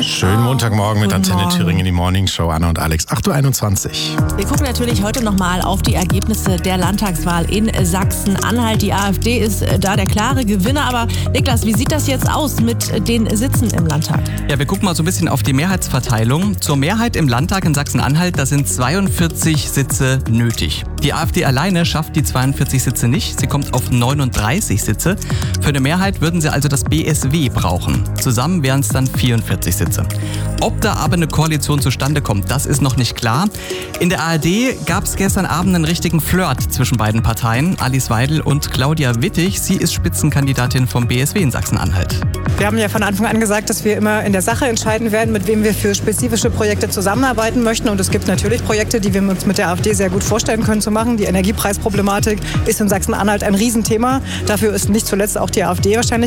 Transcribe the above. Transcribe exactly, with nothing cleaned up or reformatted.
Schönen Montagmorgen mit Guten Antenne Morgen. Thüringen, die Morning Show. Anna und Alex, acht Uhr einundzwanzig. Wir gucken natürlich heute nochmal auf die Ergebnisse der Landtagswahl in Sachsen-Anhalt. Die AfD ist da der klare Gewinner. Aber Niklas, wie sieht das jetzt aus mit den Sitzen im Landtag? Ja, wir gucken mal so ein bisschen auf die Mehrheitsverteilung. Zur Mehrheit im Landtag in Sachsen-Anhalt, da sind zweiundvierzig Sitze nötig. Die AfD alleine schafft die zweiundvierzig Sitze nicht. Sie kommt auf neununddreißig Sitze. Für eine Mehrheit würden sie also das B S W brauchen. Zusammen wären es dann vierundvierzig Sitze. Ob da aber eine Koalition zustande kommt, das ist noch nicht klar. In der A R D gab es gestern Abend einen richtigen Flirt zwischen beiden Parteien, Alice Weidel und Claudia Wittig. Sie ist Spitzenkandidatin vom B S W in Sachsen-Anhalt. Wir haben ja von Anfang an gesagt, dass wir immer in der Sache entscheiden werden, mit wem wir für spezifische Projekte zusammenarbeiten möchten. Und es gibt natürlich Projekte, die wir uns mit der AfD sehr gut vorstellen können zu machen. Die Energiepreisproblematik ist in Sachsen-Anhalt ein Riesenthema. Dafür ist nicht zuletzt auch die AfD wahrscheinlich